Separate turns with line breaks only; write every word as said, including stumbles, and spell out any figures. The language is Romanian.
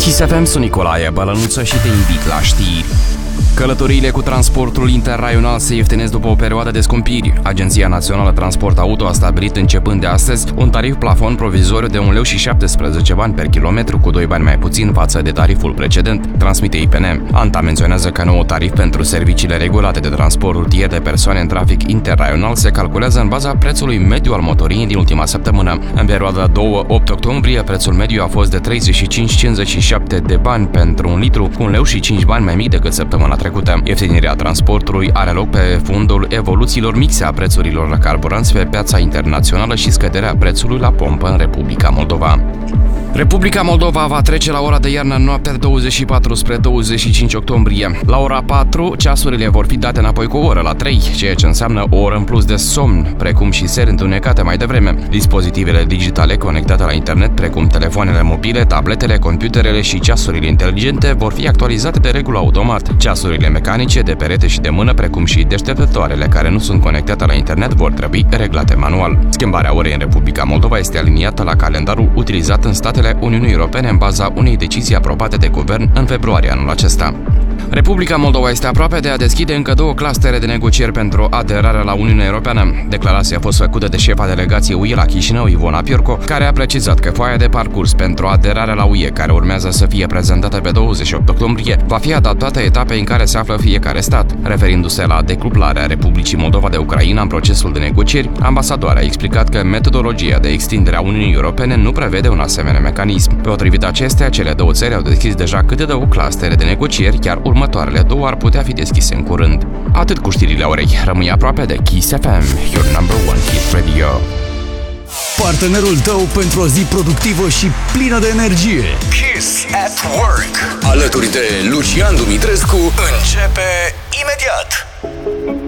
Kiss F M, sunt Nicolae Bălănuță și te invit la știri. Călătoriile cu transportul interraional se ieftinesc după o perioadă de scumpiri. Agenția Națională Transport Auto a stabilit începând de astăzi un tarif plafon provizoriu de un leu și șaptesprezece bani per kilometru, cu doi bani mai puțin față de tariful precedent, transmite I P N. ANTA menționează că noul tarif pentru serviciile regulate de transport rutier de persoane în trafic interraional se calculează în baza prețului mediu al motoriei din ultima săptămână. În perioada doi opt octombrie, prețul mediu a fost de treizeci și cinci virgulă cincizeci și șapte de bani pentru un litru, cu un leu și cinci bani mai mic decât săptămâna trecută. Ieftinirea transportului are loc pe fundul evoluțiilor mixe a prețurilor la carburanți pe piața internațională și scăderea prețului la pompă în Republica Moldova. Republica Moldova va trece la ora de iarnă în noaptea de douăzeci și patru spre douăzeci și cinci octombrie. La ora patru, ceasurile vor fi date înapoi cu o oră la trei, ceea ce înseamnă o oră în plus de somn, precum și seri întunecate mai devreme. Dispozitivele digitale conectate la internet, precum telefoanele mobile, tabletele, computerele și ceasurile inteligente, vor fi actualizate de regulă automat. Ceasurile mecanice, de perete și de mână, precum și deșteptătoarele care nu sunt conectate la internet, vor trebui reglate manual. Schimbarea orei în Republica Moldova este aliniată la calendarul utilizat în statele Uniunii Europene în baza unei decizii aprobate de guvern în februarie anul acesta. Republica Moldova este aproape de a deschide încă două clustere de negocieri pentru aderarea la Uniunea Europeană. Declarația a fost făcută de șefa delegației U E la Chișinău, Ivona Piorco, care a precizat că foaia de parcurs pentru aderarea la U E, care urmează să fie prezentată pe douăzeci și opt octombrie, va fi adaptată etapei în care se află fiecare stat. Referindu-se la decuplarea Republicii Moldova de Ucraina în procesul de negocieri, ambasadoarea a explicat că metodologia de extindere a Uniunii Europene nu prevede un asemenea mecanism. Potrivit acestea, cele două țări au deschis deja câte două clustere de negocieri, chiar următoarele două ar putea fi deschise în curând. Atât cu știrile orei. Rămâi aproape de Kiss F M, your number one hit radio.
Partenerul tău pentru o zi productivă și plină de energie. Kiss at Work. Alături de Lucian Dumitrescu începe imediat.